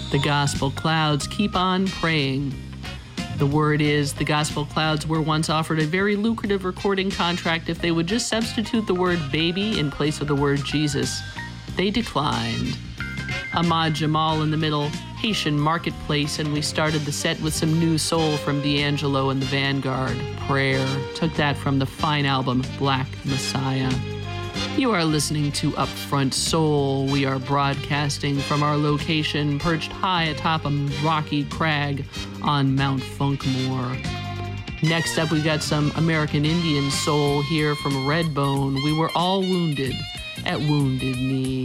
The Gospel Clouds keep on praying. The word is the Gospel Clouds were once offered a very lucrative recording contract if they would just substitute the word baby in place of the word Jesus. They declined. Ahmad Jamal in the middle, Haitian Marketplace, and we started the set with some new soul from D'Angelo and the Vanguard, Prayer. Took that from the fine album Black Messiah. You are listening to Upfront Soul. We are broadcasting from our location perched high atop a rocky crag on Mount Funkmore. Next up, we got some American Indian soul here from Redbone. We were all wounded at Wounded Knee.